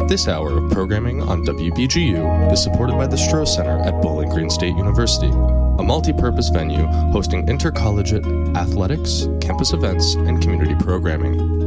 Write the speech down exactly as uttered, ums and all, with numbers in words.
This hour of programming on W B G U is supported by the Stroh Center at Bowling Green State University, a multi-purpose venue hosting intercollegiate athletics, campus events, and community programming.